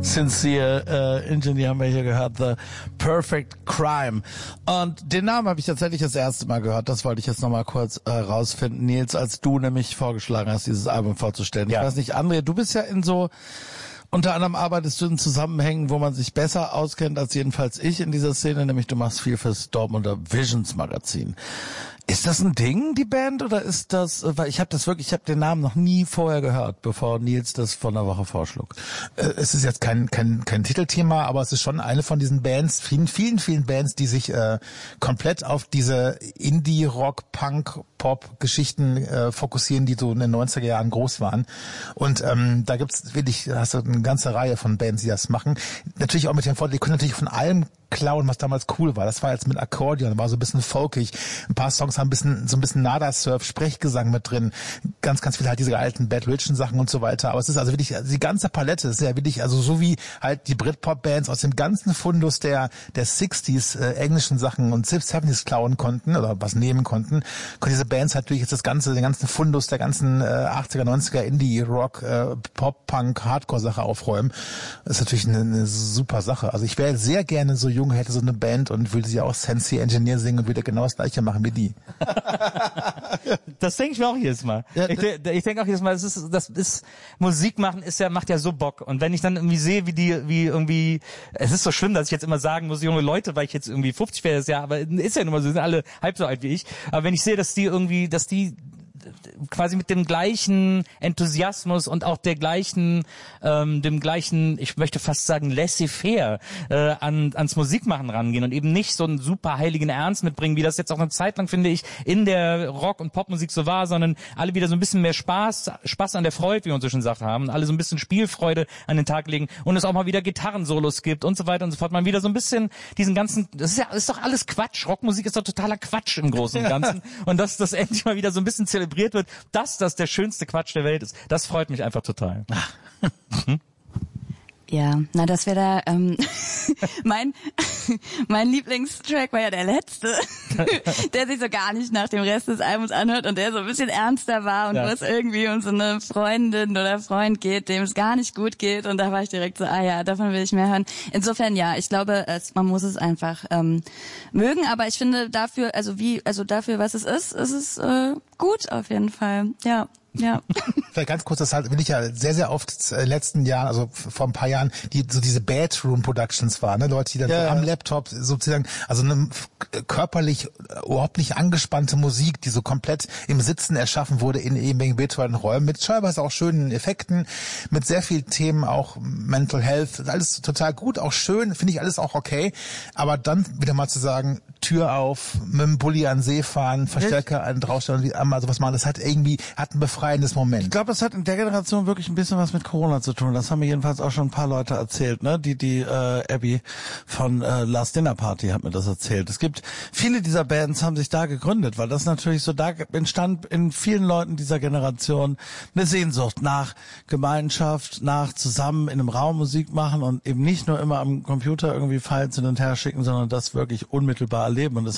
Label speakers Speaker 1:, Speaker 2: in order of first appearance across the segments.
Speaker 1: Sincere Engineer haben wir hier gehört, The Perfect Crime. Und den Namen habe ich tatsächlich das erste Mal gehört. Das wollte ich jetzt nochmal kurz rausfinden, Nils, als du nämlich vorgeschlagen hast, dieses Album vorzustellen. Ja. Ich weiß nicht, André, du bist ja unter anderem arbeitest du in Zusammenhängen, wo man sich besser auskennt als jedenfalls ich in dieser Szene, nämlich du machst viel fürs Dortmunder Visions Magazin. Ist das ein Ding, die Band, oder ist das, weil ich habe den Namen noch nie vorher gehört, bevor Nils das vor einer Woche vorschlug.
Speaker 2: Es ist jetzt kein Titelthema, aber es ist schon eine von diesen Bands, vielen Bands, die sich komplett auf diese Indie-Rock, Punk, Pop-Geschichten fokussieren, die so in den 90er Jahren groß waren. Und da hast du eine ganze Reihe von Bands, die das machen. Natürlich auch mit dem Vorteil, die können natürlich von allem klauen, was damals cool war. Das war jetzt mit Akkordeon, war so ein bisschen folkig. Ein paar Songs haben so ein bisschen Nada-Surf, Sprechgesang mit drin. Ganz viel halt diese alten Bad Religion Sachen und so weiter. Aber es ist also wirklich, die ganze Palette ist ja wirklich, also so wie halt die Britpop-Bands aus dem ganzen Fundus der 60s englischen Sachen und 70s klauen konnten oder was nehmen konnten diese Bands halt wirklich jetzt den ganzen Fundus der ganzen 80er, 90er Indie-Rock, Pop, Punk, Hardcore-Sache aufräumen. Das ist natürlich eine super Sache. Also ich wäre sehr gerne so jung, hätte so eine Band und würde sie auch Sincere Engineer singen und würde genau das Gleiche machen wie die.
Speaker 3: Das denke ich mir auch jedes Mal. Ja, ich denke auch jedes Mal, Musik machen macht ja so Bock. Und wenn ich dann irgendwie sehe, es ist so schlimm, dass ich jetzt immer sagen muss, junge Leute, weil ich jetzt irgendwie 50 werde das Jahr, aber ist ja nun mal so, sind alle halb so alt wie ich. Aber wenn ich sehe, dass die quasi mit dem gleichen Enthusiasmus und auch dem gleichen, ich möchte fast sagen, laissez-faire ans Musikmachen rangehen und eben nicht so einen super heiligen Ernst mitbringen, wie das jetzt auch eine Zeit lang, finde ich, in der Rock- und Popmusik so war, sondern alle wieder so ein bisschen mehr Spaß an der Freude, wie man so schön sagt, haben, alle so ein bisschen Spielfreude an den Tag legen und es auch mal wieder Gitarrensolos gibt und so weiter und so fort. Man wieder so ein bisschen diesen ganzen, das ist doch alles Quatsch. Rockmusik ist doch totaler Quatsch im Großen und Ganzen. Und dass das endlich mal wieder so ein bisschen zelebriert wird, dass das der schönste Quatsch der Welt ist. Das freut mich einfach total.
Speaker 4: Ja, das wäre da mein Lieblingstrack war ja der letzte, der sich so gar nicht nach dem Rest des Albums anhört und der so ein bisschen ernster war und wo es irgendwie um so eine Freundin oder Freund geht, dem es gar nicht gut geht, und da war ich direkt so, davon will ich mehr hören. Insofern ich glaube, man muss es einfach mögen, aber ich finde dafür, dafür, was es ist es gut auf jeden Fall. Ja.
Speaker 2: Vielleicht ganz kurz, das will ich ja sehr, sehr oft in den letzten Jahren, also vor ein paar Jahren, diese Bedroom-Productions waren, ne? Leute, die dann am Laptop sozusagen, also eine körperlich überhaupt nicht angespannte Musik, die so komplett im Sitzen erschaffen wurde in irgendwelchen virtuellen Räumen, mit teilweise auch schönen Effekten, mit sehr vielen Themen, auch Mental Health, alles total gut, auch schön, finde ich alles auch okay, aber dann wieder mal zu sagen, Tür auf, mit dem Bulli an den See fahren, Verstärker einen draufstellen und wie einmal sowas machen, das hat ein befreiendes Moment.
Speaker 1: Ich glaube, das hat in der Generation wirklich ein bisschen was mit Corona zu tun. Das haben mir jedenfalls auch schon ein paar Leute erzählt, ne? Die Abby von Last Dinner Party hat mir das erzählt. Es gibt viele dieser Bands haben sich da gegründet, weil das natürlich so, da entstand in vielen Leuten dieser Generation eine Sehnsucht nach Gemeinschaft, nach zusammen in einem Raum Musik machen und eben nicht nur immer am Computer irgendwie Files hin und her schicken, sondern das wirklich unmittelbar erleben. Und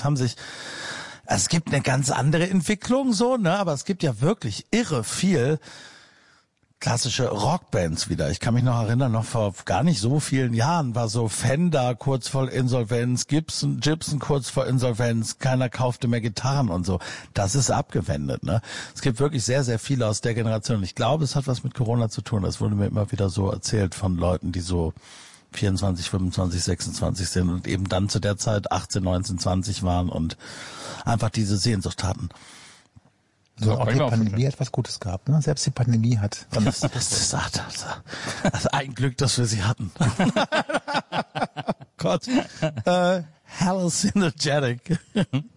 Speaker 1: es gibt eine ganz andere Entwicklung so, ne, aber es gibt ja wirklich irre viel klassische Rockbands wieder. Ich kann mich noch erinnern, noch vor gar nicht so vielen Jahren war so Fender kurz vor Insolvenz, Gibson kurz vor Insolvenz, keiner kaufte mehr Gitarren und so. Das ist abgewendet, ne? Es gibt wirklich sehr, sehr viele aus der Generation. Ich glaube, es hat was mit Corona zu tun. Das wurde mir immer wieder so erzählt von Leuten, die so 24, 25, 26 sind und eben dann zu der Zeit 18, 19, 20 waren und einfach diese Sehnsucht hatten.
Speaker 2: So, auch die Pandemie hat was Gutes gehabt, ne? Selbst die Pandemie hat.
Speaker 1: Das ist ein Glück, dass wir sie hatten. Gott. Hallucinogenic.